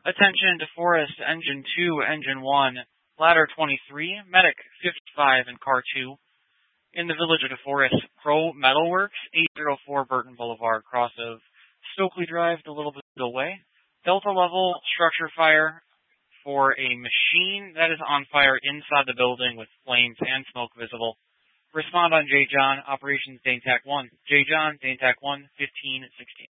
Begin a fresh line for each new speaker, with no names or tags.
Attention DeForest Engine 2, Engine 1, Ladder 23, Medic 55, and Car 2. In the village of DeForest, Pro Metalworks, 804 Burton Boulevard, cross of Stokely Drive, a little bit away. Delta level structure fire for a machine that is on fire inside the building with flames and smoke visible. Respond on J. John, Operations Dane TAC 1. J. John, Dane TAC 1, 1516.